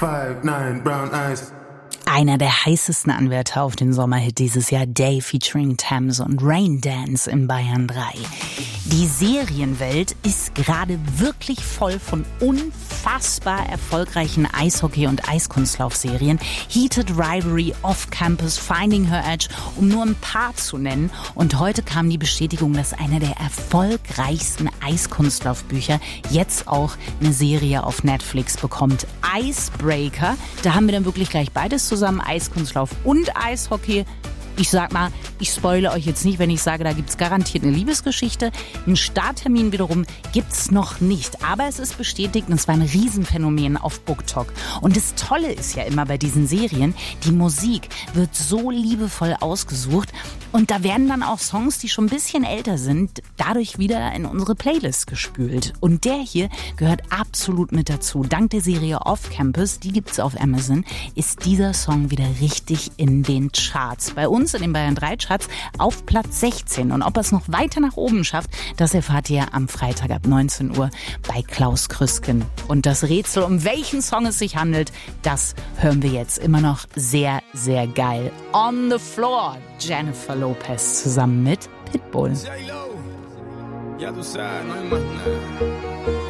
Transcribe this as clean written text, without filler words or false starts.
5'9", brown eyes. Einer der heißesten Anwärter auf den Sommerhit dieses Jahr, Day featuring Thames und Rain Dance in Bayern 3. Die Serienwelt ist gerade wirklich voll von unfassbar erfolgreichen Eishockey- und Eiskunstlaufserien. Heated Rivalry, Off Campus, Finding Her Edge, um nur ein paar zu nennen. Und heute kam die Bestätigung, dass einer der erfolgreichsten Eiskunstlaufbücher jetzt auch eine Serie auf Netflix bekommt. Icebreaker, da haben wir dann wirklich gleich beides zusammen, Eiskunstlauf und Eishockey. Ich sag mal, ich spoile euch jetzt nicht, wenn ich sage, da gibt's garantiert eine Liebesgeschichte. Einen Starttermin wiederum gibt's noch nicht. Aber es ist bestätigt und es war ein Riesenphänomen auf BookTok. Und das Tolle ist ja immer bei diesen Serien, die Musik wird so liebevoll ausgesucht. Und da werden dann auch Songs, die schon ein bisschen älter sind, dadurch wieder in unsere Playlist gespült. Und der hier gehört absolut mit dazu. Dank der Serie Off Campus, die gibt's auf Amazon, ist dieser Song wieder richtig in den Charts. Bei uns in den Bayern 3 Charts auf Platz 16. Und ob er es noch weiter nach oben schafft, das erfahrt ihr am Freitag ab 19 Uhr bei Klaus Krüsken. Und das Rätsel, um welchen Song es sich handelt, das hören wir jetzt immer noch sehr, sehr geil. On the Floor, Jennifer Lopez zusammen mit Pitbull. Ya tú sabes, no hay más nada.